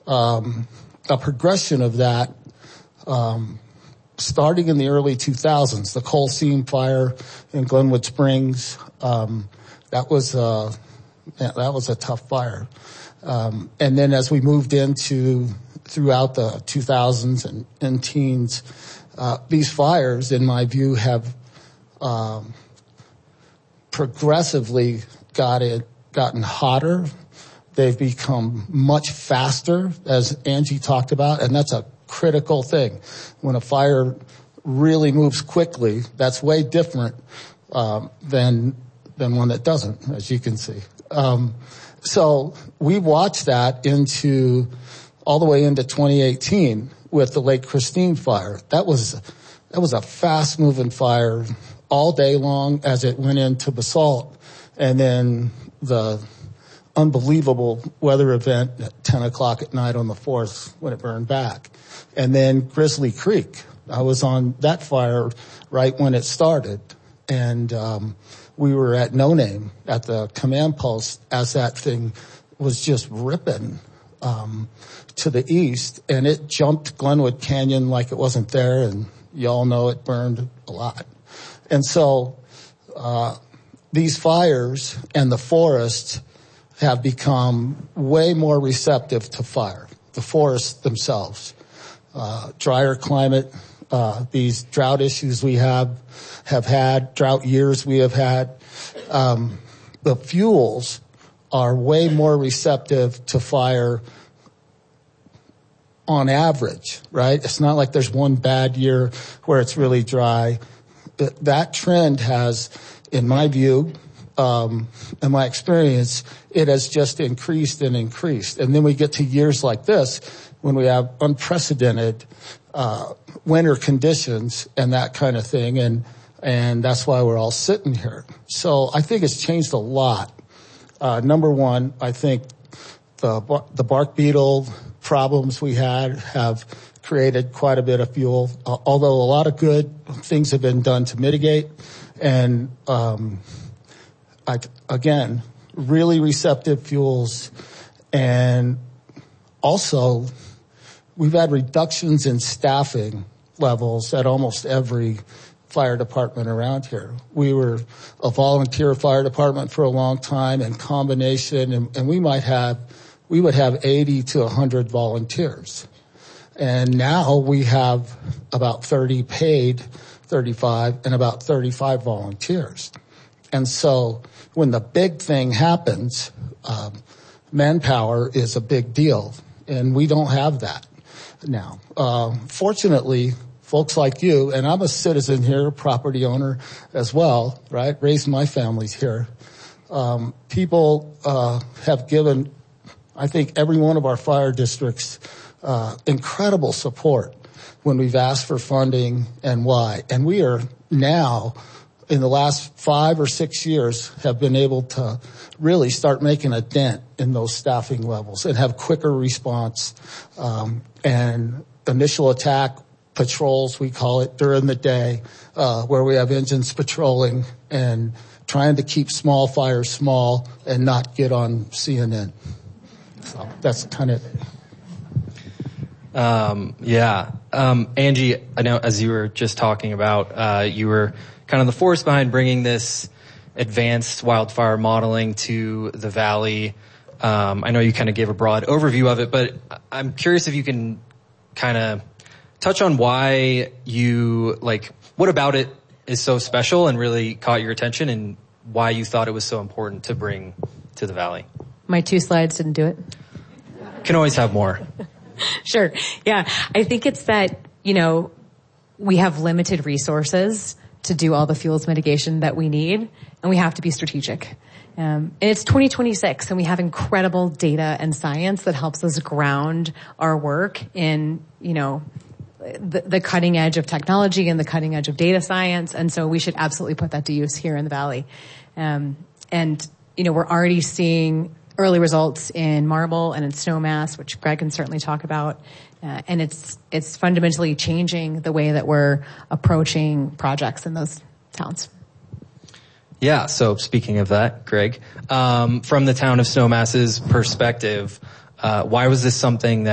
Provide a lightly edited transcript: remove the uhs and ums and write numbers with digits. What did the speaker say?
a progression of that, starting in the early 2000s, the coal seam fire in Glenwood Springs. That was a tough fire. And then as we moved into throughout the 2000s and teens, these fires, in my view, have progressively gotten hotter. They've become much faster, as Angie talked about, and that's a critical thing. When a fire really moves quickly, that's way different than one that doesn't, as you can see. So we watched that all the way into 2018 with the Lake Christine fire. That was a fast-moving fire all day long as it went into basalt, and then the unbelievable weather event at 10 o'clock at night on the 4th when it burned back. And then Grizzly Creek. I was on that fire right when it started. And we were at No Name at the command post as that thing was just ripping to the east. And it jumped Glenwood Canyon like it wasn't there. And you all know it burned a lot. And so these fires and the forests have become way more receptive to fire, the forests themselves. Drier climate, these drought issues we have had, drought years we have had. The fuels are way more receptive to fire on average, right? It's not like there's one bad year where it's really dry. That trend has, in my view, in my experience, it has just increased and increased. And then we get to years like this when we have unprecedented winter conditions and that kind of thing, and that's why we're all sitting here. So I think it's changed a lot. Number one, I think the bark beetle problems we had have created quite a bit of fuel, although a lot of good things have been done to mitigate. And again, really receptive fuels, and also we've had reductions in staffing levels at almost every fire department around here. We were a volunteer fire department for a long time in combination, and we would have 80 to 100 volunteers. And now we have about 30 paid, 35, and about 35 volunteers. And so when the big thing happens, manpower is a big deal, and we don't have that now. Fortunately, folks like you, and I'm a citizen here, property owner as well, right? Raised my families here. People have given, I think, every one of our fire districts incredible support when we've asked for funding and why. And we are now, in the last 5 or 6 years, have been able to really start making a dent in those staffing levels and have quicker response and initial attack patrols, we call it, during the day, where we have engines patrolling and trying to keep small fires small and not get on CNN. So that's kind of it. Angie, I know as you were just talking about, you were kind of the force behind bringing this advanced wildfire modeling to the Valley. I know you kind of gave a broad overview of it, but I'm curious if you can kind of touch on why what about it is so special and really caught your attention, and why you thought it was so important to bring to the Valley. My 2 slides didn't do it. Can always have more. Sure. Yeah. I think it's that, we have limited resources to do all the fuels mitigation that we need, and we have to be strategic. And it's 2026, and we have incredible data and science that helps us ground our work in, the cutting edge of technology and the cutting edge of data science. And so we should absolutely put that to use here in the Valley. And we're already seeing early results in Marble and in Snowmass, which Greg can certainly talk about. And it's fundamentally changing the way that we're approaching projects in those towns. Yeah, so speaking of that, Greg, from the town of Snowmass's perspective, why was this something that